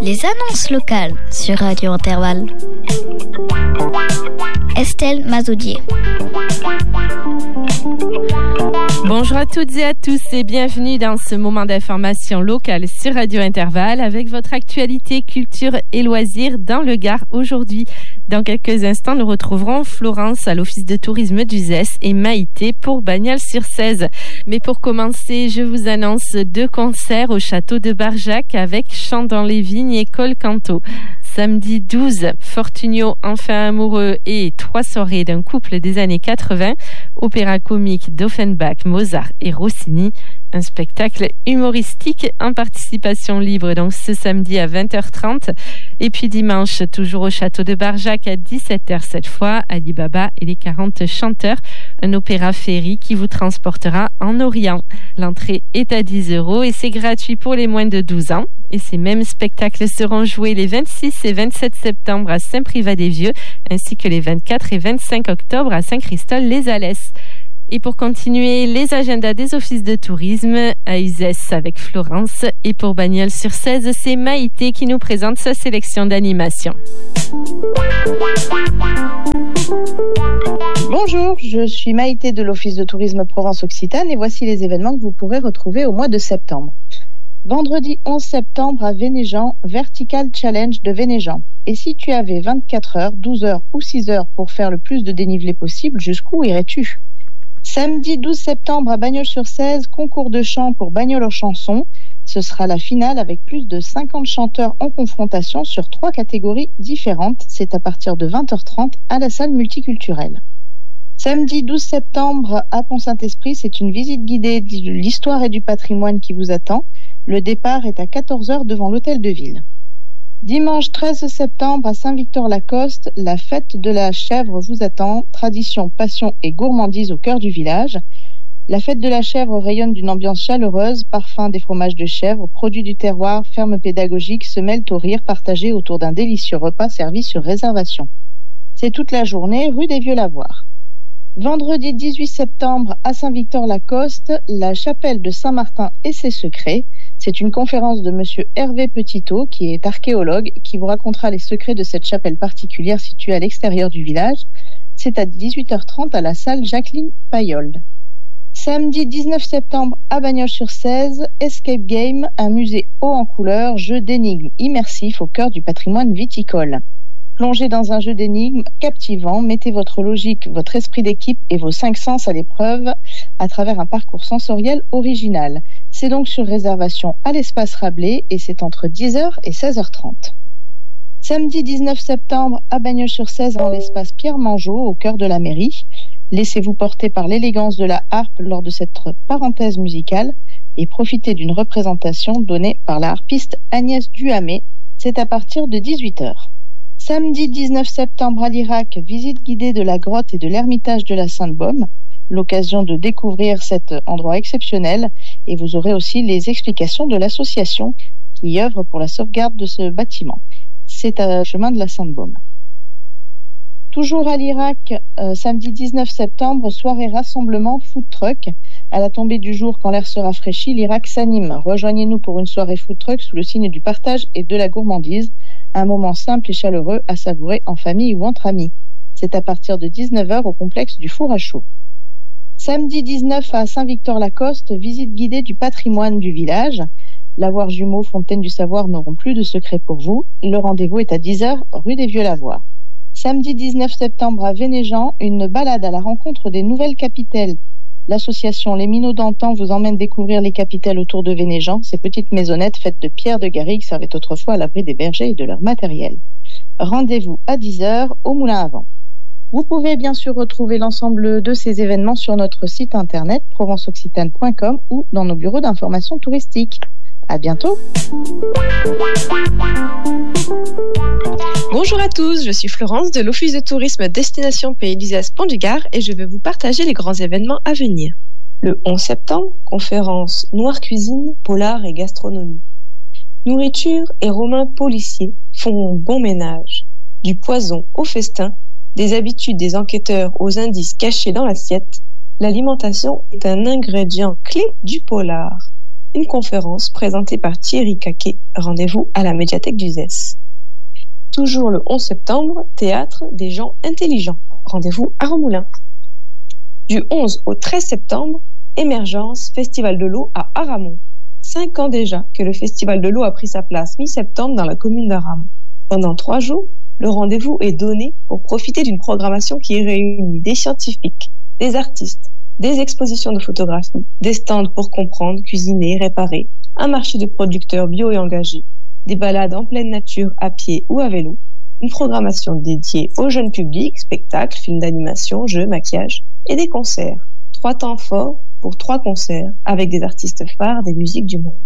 Les annonces locales sur Radio Intervalle. Estelle Mazoudier. Bonjour à toutes et à tous et bienvenue dans ce moment d'information locale sur Radio Intervalle avec votre actualité culture et loisirs dans le Gard aujourd'hui. Dans quelques instants, nous retrouverons Florence à l'Office de tourisme d'Uzès et Maïté pour Bagnols-sur-Cèze. Mais pour commencer, je vous annonce 2 concerts au château de Barjac avec Chant dans les vignes et Col Canto. Samedi 12, Fortunio, Enfin amoureux et 3 soirées d'un couple des années 80, opéra comique d'Offenbach, Mozart et Rossini, un spectacle humoristique en participation libre donc ce samedi à 20h30 et puis dimanche toujours au château de Barjac à 17h cette fois, Ali Baba et les 40 chanteurs, un opéra féerie qui vous transportera en Orient. L'entrée est à 10 € et c'est gratuit pour les moins de 12 ans. Et ces mêmes spectacles seront joués les 26 et 27 septembre à Saint-Privat-des-Vieux, ainsi que les 24 et 25 octobre à Saint-Christol-les-Alès. Et pour continuer, les agendas des offices de tourisme à Uzès avec Florence et pour Bagnols-sur-Cèze, c'est Maïté qui nous présente sa sélection d'animation. Bonjour, je suis Maïté de l'Office de tourisme Provence-Occitane et voici les événements que vous pourrez retrouver au mois de septembre. Vendredi 11 septembre à Vénéjean, Vertical Challenge de Vénéjean. Et si tu avais 24 heures, 12 heures ou 6 heures pour faire le plus de dénivelé possible, jusqu'où irais-tu ? Samedi 12 septembre à Bagnols-sur-Cèze, concours de chant pour Bagnols en chanson. Ce sera la finale avec plus de 50 chanteurs en confrontation sur 3 catégories différentes. C'est à partir de 20h30 à la salle multiculturelle. Samedi 12 septembre à Pont-Saint-Esprit, c'est une visite guidée de l'histoire et du patrimoine qui vous attend. Le départ est à 14h devant l'hôtel de ville. Dimanche 13 septembre à Saint-Victor-Lacoste, la fête de la chèvre vous attend. Tradition, passion et gourmandise au cœur du village. La fête de la chèvre rayonne d'une ambiance chaleureuse, parfum des fromages de chèvre, produits du terroir, ferme pédagogique se mêlent au rire partagé autour d'un délicieux repas servi sur réservation. C'est toute la journée rue des Vieux-Lavoirs. Vendredi 18 septembre à Saint-Victor-Lacoste, la chapelle de Saint-Martin et ses secrets. C'est une conférence de monsieur Hervé Petitot, qui est archéologue, qui vous racontera les secrets de cette chapelle particulière située à l'extérieur du village. C'est à 18h30 à la salle Jacqueline Payol. Samedi 19 septembre à Bagnols-sur-Cèze, Escape Game, un musée haut en couleurs, jeu d'énigmes immersif au cœur du patrimoine viticole. Plongez dans un jeu d'énigmes captivant, mettez votre logique, votre esprit d'équipe et vos 5 sens à l'épreuve à travers un parcours sensoriel original. C'est donc sur réservation à l'espace Rabelais et c'est entre 10h et 16h30. Samedi 19 septembre à Bagnols-sur-Cèze dans l'espace Pierre Mangeot au cœur de la mairie. Laissez-vous porter par l'élégance de la harpe lors de cette parenthèse musicale et profitez d'une représentation donnée par la harpiste Agnès Duhamé. C'est à partir de 18h. Samedi 19 septembre à l'Irak, visite guidée de la grotte et de l'ermitage de la Sainte-Baume. L'occasion de découvrir cet endroit exceptionnel et vous aurez aussi les explications de l'association qui œuvre pour la sauvegarde de ce bâtiment. C'est à chemin de la Sainte-Baume. Toujours à l'Irak, samedi 19 septembre, soirée rassemblement food truck. À la tombée du jour, quand l'air se rafraîchit, l'Irak s'anime. Rejoignez-nous pour une soirée food truck sous le signe du partage et de la gourmandise. Un moment simple et chaleureux à savourer en famille ou entre amis. C'est à partir de 19h au complexe du Four à Chaud. Samedi 19 à Saint-Victor-Lacoste, visite guidée du patrimoine du village. Lavoir jumeaux, Fontaine du Savoir n'auront plus de secret pour vous. Le rendez-vous est à 10h, rue des Vieux-Lavoirs. Samedi 19 septembre à Vénéjean, une balade à la rencontre des nouvelles capitales. L'association Les Minots d'Antan vous emmène découvrir les capitales autour de Vénéjean, ces petites maisonnettes faites de pierre de garrigue servaient autrefois à l'abri des bergers et de leur matériel. Rendez-vous à 10h au Moulin à Vent. Vous pouvez bien sûr retrouver l'ensemble de ces événements sur notre site internet provenceoccitane.com ou dans nos bureaux d'information touristique. À bientôt. Bonjour à tous, je suis Florence de l'Office de tourisme Destination Pays d'Uzès Pont du Gard et je vais vous partager les grands événements à venir. Le 11 septembre, conférence Noire Cuisine, Polar et Gastronomie. Nourriture et romans policiers font bon ménage. Du poison au festin, des habitudes des enquêteurs aux indices cachés dans l'assiette, l'alimentation est un ingrédient clé du polar. une conférence présentée par Thierry Caquet. Rendez-vous à la médiathèque d'Uzès. Toujours le 11 septembre, théâtre des gens intelligents. Rendez-vous à Remoulins. Du 11 au 13 septembre, Émergence, Festival de l'eau à Aramon. 5 ans déjà que le Festival de l'eau a pris sa place mi-septembre dans la commune d'Aramon. Pendant 3 jours, le rendez-vous est donné pour profiter d'une programmation qui réunit des scientifiques, des artistes, des expositions de photographie, des stands pour comprendre, cuisiner, réparer, un marché de producteurs bio et engagés, des balades en pleine nature à pied ou à vélo, une programmation dédiée au jeune public, spectacles, films d'animation, jeux, maquillage et des concerts. 3 temps forts pour 3 concerts avec des artistes phares des musiques du monde.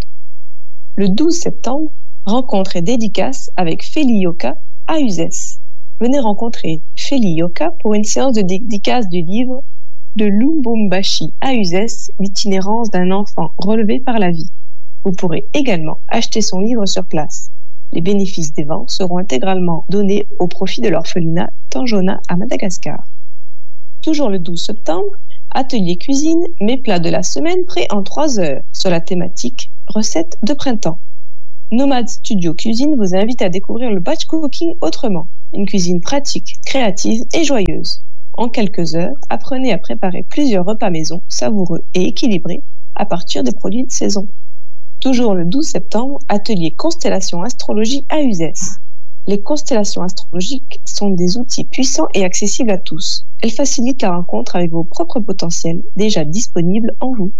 Le 12 septembre, rencontre et dédicace avec Feli Yoka à Uzès. Venez rencontrer Feli Yoka pour une séance de dédicace du livre de Lubumbashi à Uzès, l'itinérance d'un enfant relevé par la vie. Vous pourrez également acheter son livre sur place. Les bénéfices des ventes seront intégralement donnés au profit de l'orphelinat Tanjona à Madagascar. Toujours le 12 septembre, atelier cuisine, mes plats de la semaine prêts en 3 heures sur la thématique recettes de printemps. Nomade Studio Cuisine vous invite à découvrir le batch cooking autrement, une cuisine pratique, créative et joyeuse. En quelques heures, apprenez à préparer plusieurs repas maison savoureux et équilibrés à partir des produits de saison. Toujours le 12 septembre, atelier Constellation Astrologie à Uzès. Les constellations astrologiques sont des outils puissants et accessibles à tous. Elles facilitent la rencontre avec vos propres potentiels déjà disponibles en vous.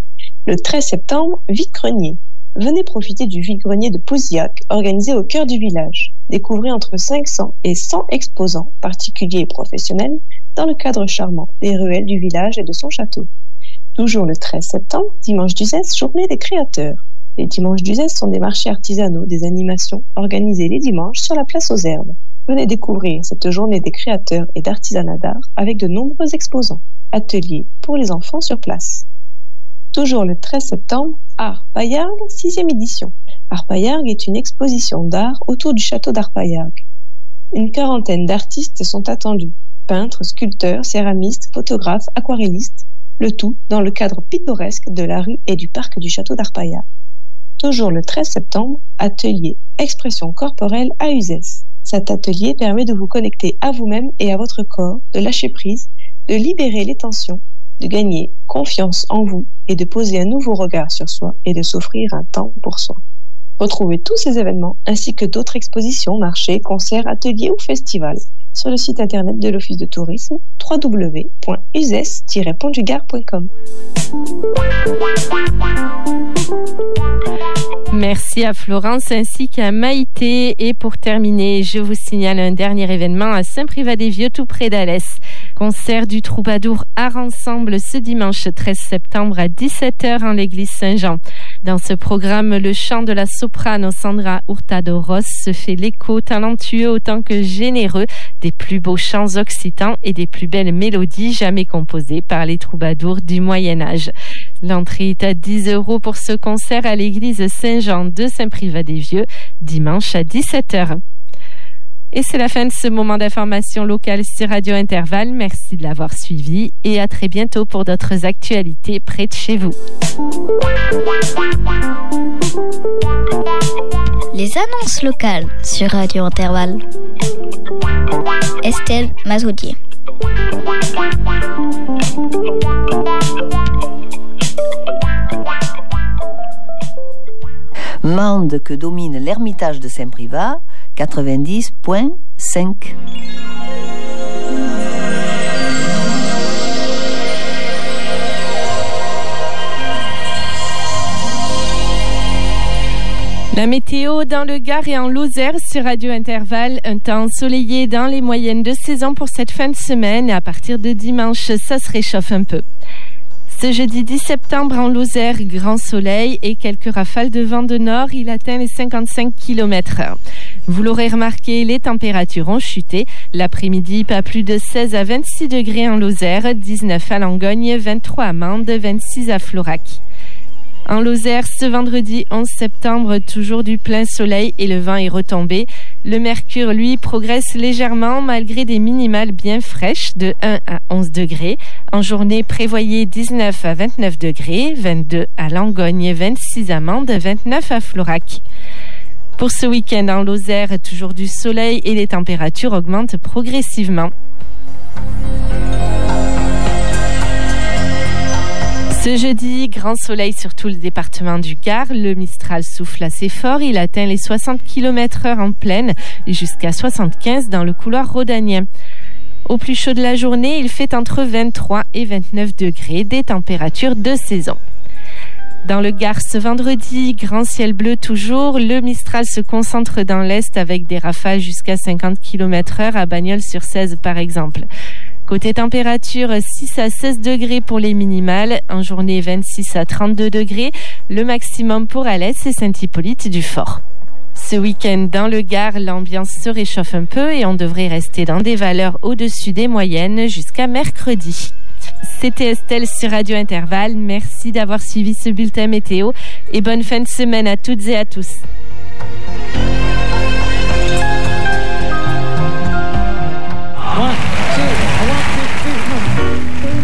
Le 13 septembre, vide-grenier. Venez profiter du vide-grenier de Pouziac, organisé au cœur du village. Découvrez entre 500 et 100 exposants, particuliers et professionnels, dans le cadre charmant des ruelles du village et de son château. Toujours le 13 septembre, dimanche d'Uzès, journée des créateurs. Les dimanches d'Uzès sont des marchés artisanaux, des animations organisées les dimanches sur la place aux Herbes. Venez découvrir cette journée des créateurs et d'artisanat d'art avec de nombreux exposants. Ateliers pour les enfants sur place. Toujours le 13 septembre, Art Payargues, 6e édition. Art Payargues est une exposition d'art autour du château d'Arpayargues. Une quarantaine d'artistes sont attendus. Peintres, sculpteurs, céramistes, photographes, aquarellistes. Le tout dans le cadre pittoresque de la rue et du parc du château d'Arpayargues. Toujours le 13 septembre, atelier Expression corporelle à Uzès. Cet atelier permet de vous connecter à vous-même et à votre corps, de lâcher prise, de libérer les tensions, de gagner confiance en vous et de poser un nouveau regard sur soi et de s'offrir un temps pour soi. Retrouvez tous ces événements ainsi que d'autres expositions, marchés, concerts, ateliers ou festivals sur le site internet de l'Office de tourisme www.uzès-pontdugard.com. Merci à Florence ainsi qu'à Maïté. Et pour terminer, je vous signale un dernier événement à Saint-Privat-des-Vieux, tout près d'Alès. Concert du Troubadour Art Ensemble ce dimanche 13 septembre à 17h en l'église Saint-Jean. Dans ce programme, le chant de la soprano Sandra Hurtado-Ross se fait l'écho talentueux autant que généreux des plus beaux chants occitans et des plus belles mélodies jamais composées par les troubadours du Moyen-Âge. L'entrée est à 10 € pour ce concert à l'église Saint-Jean de Saint-Privat-des-Vieux, dimanche à 17h. Et c'est la fin de ce moment d'information locale sur Radio Intervalle. Merci de l'avoir suivi et à très bientôt pour d'autres actualités près de chez vous. Les annonces locales sur Radio Intervalle. Estelle Mazoudier. Mende que domine l'ermitage de Saint-Privat, 90.5. La météo dans le Gard et en Lozère sur Radio Intervalle. Un temps ensoleillé dans les moyennes de saison pour cette fin de semaine. Et à partir de dimanche, ça se réchauffe un peu. Ce jeudi 10 septembre en Lozère, grand soleil et quelques rafales de vent de nord. Il atteint les 55 km/h. Vous l'aurez remarqué, les températures ont chuté. L'après-midi, pas plus de 16 à 26 degrés en Lozère, 19 à Langogne, 23 à Mende, 26 à Florac. En Lozère, ce vendredi 11 septembre, toujours du plein soleil et le vent est retombé. Le mercure, lui, progresse légèrement malgré des minimales bien fraîches de 1 à 11 degrés. En journée, prévoyez 19 à 29 degrés, 22 à Langogne, 26 à Mende, 29 à Florac. Pour ce week-end en Lozère, toujours du soleil et les températures augmentent progressivement. Ce jeudi, grand soleil sur tout le département du Gard. Le Mistral souffle assez fort. Il atteint les 60 km/h en plaine et jusqu'à 75 dans le couloir rhodanien. Au plus chaud de la journée, il fait entre 23 et 29 degrés, des températures de saison. Dans le Gard, ce vendredi, grand ciel bleu toujours. Le Mistral se concentre dans l'est avec des rafales jusqu'à 50 km/h à Bagnols-sur-Cèze par exemple. Côté température, 6 à 16 degrés pour les minimales. En journée, 26 à 32 degrés. Le maximum pour Alès et Saint-Hippolyte-du-Fort. Ce week-end, dans le Gard, l'ambiance se réchauffe un peu et on devrait rester dans des valeurs au-dessus des moyennes jusqu'à mercredi. C'était Estelle sur Radio Intervalle. Merci d'avoir suivi ce bulletin météo et bonne fin de semaine à toutes et à tous.